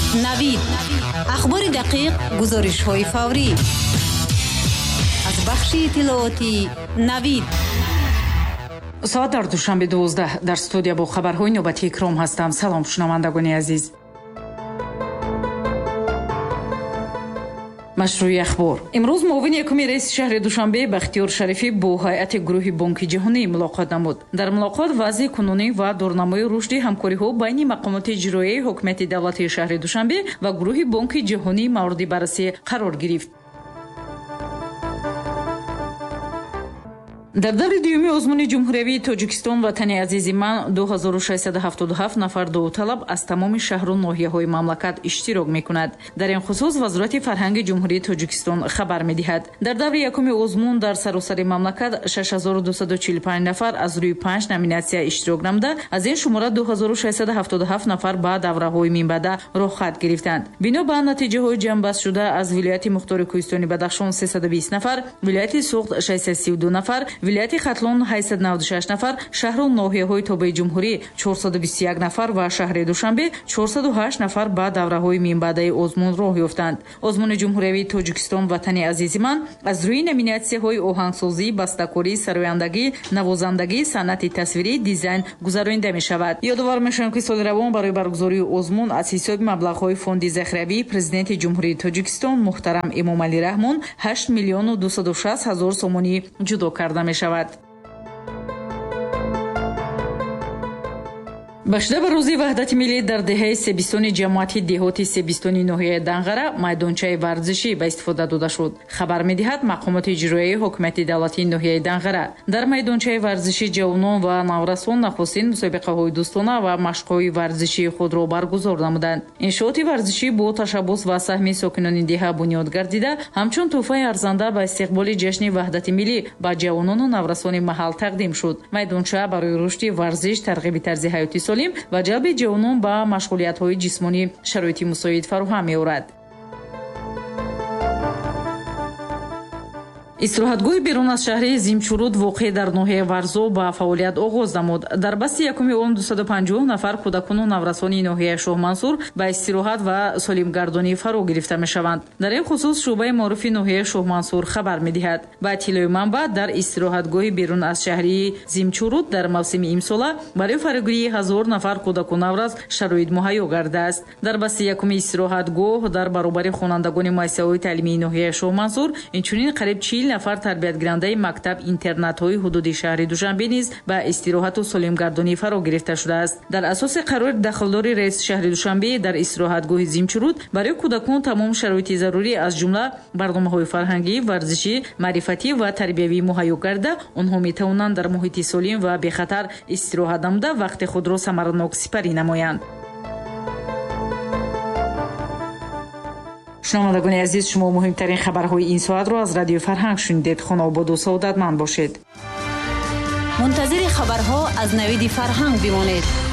навид ахбори дақиқ, гузоришҳои фаврӣ аз бахши иттилооти навид. соат дар душанбе 12 дар студия бо хабарҳои навбати икром ҳастам. салом шунавандагони азиз. машрӯи ахбор. имрӯз муовини якуми раиси шаҳри душанбе Бахтиёр Шарифӣ бо ҳайати гурӯҳи Бонки ҷаҳонӣ мулоқот намуд. дар мулоқот вазъи кунунӣ ва дурнамои рушди ҳамкориҳо байни мақомоти иҷроияи ҳокимияти давлати шаҳри Душанбе ва гурӯҳи Бонки ҷаҳонӣ мавриди баррасӣ қарор гирифт. дар даври дуюми озмуни ҷумҳуриявии Тоҷикистон ватани азизи ман 2677 нафар довталаб аз тамоми шаҳру ноҳияҳои мамлакат иштирок мекунад. дар ин хусус вазорати фарҳанги ҷумҳурии Тоҷикистон хабар медиҳад. дар даври якуми озмун дар саросари мамлакат 6245 нафар аз рӯи 5 номинатсия иштирок намуда, аз ин шумора 2677 нафар ба давраҳои минбаъда роҳхат гирифтанд. бино ба натиҷаҳои ҷамъбастшуда аз вилояти Мухтори Кӯҳистони Бадахшон 320 нафар, вилояти Суғд 632 нафар, вилояти Хатлон 896 нафар, шаҳру ноҳияҳои тобаи ҷумҳурӣ 421 нафар ва шаҳри Душанбе 408 нафар ба давраҳои минбаъдаи озмун роҳ ёфтанд. озмуни ҷумҳуриявии Тоҷикистон ватани азизи ман аз рӯи номинатсияҳои оҳангсозӣ, бастакорӣ, сарояндагӣ, навозандагӣ, санъати тасвирӣ, дизайн гузаронида мешавад. ёдовар мешавем, ки соли равон барои баргузории озмун аз ҳисоби маблағҳои фонди захиравӣ президенти ҷумҳурии Тоҷикистон муҳтарам Эмомалӣ Раҳмон 8 миллиону 260 ҳазор сомонӣ ҷудо карда мешавад. ба шуда ба рӯзи ваҳдати миллӣ дар деҳаи себистони ҷамоати деҳоти себистони ноҳияи Данғара майдончаи варзишӣ ба истифода дода шуд. хабар медиҳад мақомоти иҷроияи ҳокимияти давлатии ноҳияи Данғара. дар майдончаи варзишӣ ҷавонон ва наврасон нахустин мусобиқаҳои дӯстона ва машқҳои варзишии худро баргузор намуданд. иншооти варзишӣ бо ташаббус ва саҳми сокинони деҳа бунёд гардида, ҳамчун тӯҳфаи арзанда ба истиқболи ҷашни ваҳдати миллӣ ба ҷавонону наврасони маҳал тақдим шуд. майдонча барои рушди варзиш, тарғиби тарзи ҳаёти ва ҷалби ҷавонон ба машғулиятҳои ҷисмонӣ шароити мусоид фароҳам меорад. истироҳатгоҳи берун аз шаҳри Зимчуруд воқеъ дар ноҳияи Варзо ба фаъолият оғоз намуд. дар басти якуми он 250 нафар кӯдакону наврасони ноҳияи Шоҳмансур ба истироҳат ва солимгардонӣ фаро гирифта мешаванд. дар ин хусус шуъбаи маърифи ноҳияи Шоҳмансур хабар медиҳад. ба иттилои манбаъ, дар истироҳатгоҳи берун аз шаҳри Зимчуруд дар мавсими имсола барои фарогирии 1000 нафар кӯдаку наврас шароит муҳайё гардидааст. дар басти якуми истироҳатгоҳ дар баробари хонандагони муассисаҳои таълимии ноҳияи Шоҳмансур инчунин қариб 40 нафар тарбиятгирандаи мактаб интернатҳои ҳудуди шаҳри Душанбе низ ба истироҳату солимгардонӣ фаро гирифта шудааст. дар асоси қарори дахлдори раиси шаҳри Душанбе дар истироҳатгоҳи Зимчуруд барои кӯдакон тамом шароити зарурӣ аз ҷумла барномаҳои фарҳангӣ, варзишӣ, маърифатӣ ва тарбиявӣ муҳайё карда, онҳо метавонанд дар муҳити солим ва бехатар истироҳат намуда вақти худро самаранок сипарӣ намоянд. шунавандагони азиз, шумо муҳимтарин хабарҳои ин соатро аз радиои Фарҳанг шунидед. хонободу саодатманд бошед. мунтазири хабарҳо аз навиди Фарҳанг бимонед.